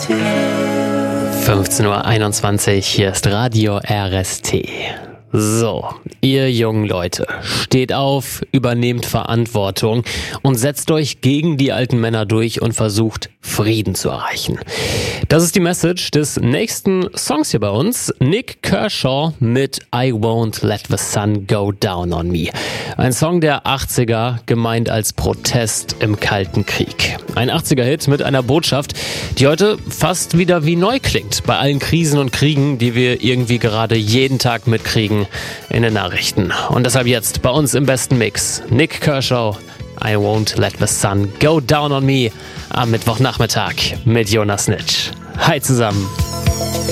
15:21 Uhr, hier ist Radio RST. So, ihr jungen Leute, steht auf, übernehmt Verantwortung und setzt euch gegen die alten Männer durch und versucht, Frieden zu erreichen. Das ist die Message des nächsten Songs hier bei uns. Nik Kershaw mit I Won't Let the Sun Go Down on Me. Ein Song der 80er, gemeint als Protest im Kalten Krieg. Ein 80er-Hit mit einer Botschaft, die heute fast wieder wie neu klingt. Bei allen Krisen und Kriegen, die wir irgendwie gerade jeden Tag mitkriegen in den Nachrichten. Und deshalb jetzt bei uns im besten Mix Nik Kershaw, I Won't Let the Sun Go Down on Me am Mittwochnachmittag mit Jonas Nitsch. Hi zusammen.